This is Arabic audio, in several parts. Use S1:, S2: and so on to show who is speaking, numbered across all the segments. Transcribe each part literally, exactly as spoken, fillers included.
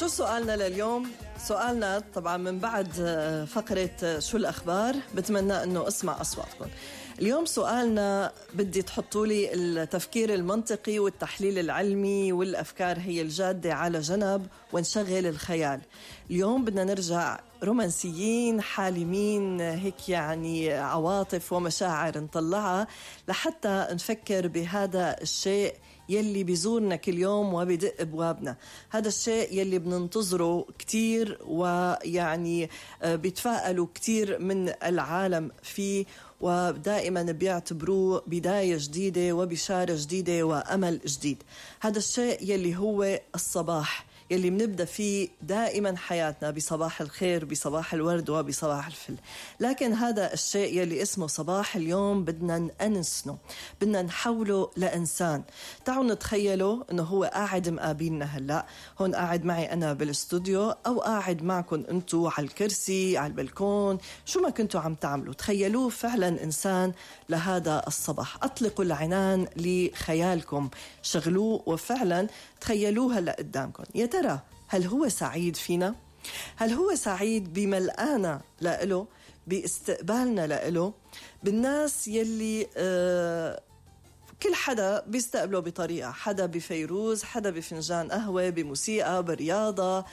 S1: شو سؤالنا لليوم؟ سؤالنا طبعا من بعد فقرة شو الأخبار، بتمنى أنه أسمع أصواتكم. اليوم سؤالنا بدي تحطوا لي التفكير المنطقي والتحليل العلمي والأفكار هي الجادة على جنب ونشغل الخيال. اليوم بدنا نرجع رومانسيين حالمين، هيك يعني عواطف ومشاعر نطلعها لحتى نفكر بهذا الشيء يلي بيزورنا كل يوم وبيدق بوابنا، هذا الشيء يلي بننتظره كتير ويعني بيتفائلوا كتير من العالم فيه، ودائما بيعتبروه بداية جديدة وبشارة جديدة وأمل جديد. هذا الشيء يلي هو الصباح يلي بنبدأ فيه دائما حياتنا بصباح الخير، بصباح الورد وبصباح الفل. لكن هذا الشيء يلي اسمه صباح اليوم بدنا نأنسنه، بدنا نحوله لإنسان. تعالوا نتخيلوا انه هو قاعد مقابلنا هلأ هون، قاعد معي أنا بالاستوديو أو قاعد معكم أنتوا على الكرسي على البلكون، شو ما كنتوا عم تعملوا تخيلوه فعلا إنسان لهذا الصباح. أطلقوا العنان لخيالكم، شغلوه وفعلا تخيلوه هلأ قدامكم. يا ترى هل هو سعيد فينا؟ هل هو سعيد بملقانا لإله، باستقبالنا لإله، بالناس يلي آه كل حدا بيستقبله بطريقة، حدا بفيروز، حدا بفنجان قهوة، بموسيقى، برياضة،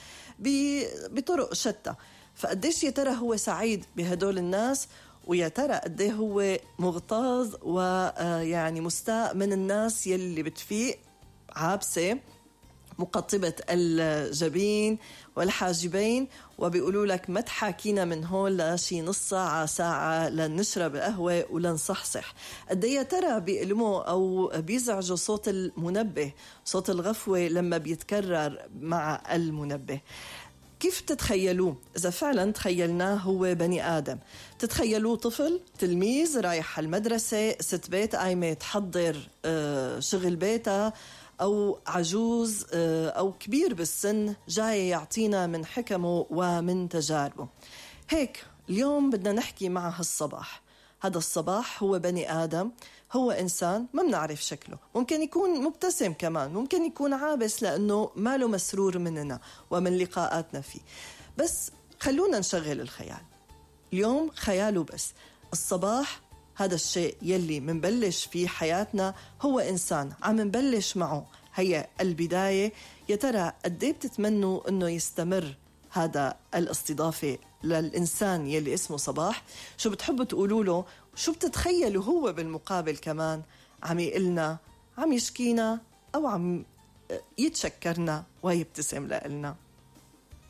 S1: بطرق شتى. فقديش يا ترى هو سعيد بهدول الناس، ويا ترى قديه هو مغتاظ ويعني مستاء من الناس يلي بتفيق عابسة مقطبة الجبين والحاجبين وبيقولوا لك ما تحاكينا من هون لشي نص ساعة ساعة لنشرب قهوة ولنصحصح. قد يا ترى بيقلموا أو بيزعجوا صوت المنبه، صوت الغفوة لما بيتكرر مع المنبه. كيف تتخيلوه؟ إذا فعلا تخيلناه هو بني آدم، تتخيلوه طفل تلميذ رايح المدرسة، ست بيت قايمة تحضر شغل بيتها، أو عجوز أو كبير بالسن جاي يعطينا من حكمه ومن تجاربه. هيك اليوم بدنا نحكي مع هالصباح. هذا الصباح هو بني آدم، هو إنسان ما بنعرف شكله، ممكن يكون مبتسم كمان، ممكن يكون عابس لأنه ماله مسرور مننا ومن لقاءاتنا فيه. بس خلونا نشغل الخيال اليوم، خياله بس. الصباح هذا الشيء يلي منبلش في حياتنا، هو إنسان عم نبلش معه، هي البداية. يا ترى قديه بتتمنوا أنه يستمر هذا الاستضافة للإنسان يلي اسمه صباح؟ شو بتحبوا تقولوا له؟ شو بتتخيلوا هو بالمقابل كمان عم يقلنا، عم يشكينا، أو عم يتشكرنا ويبتسم لنا؟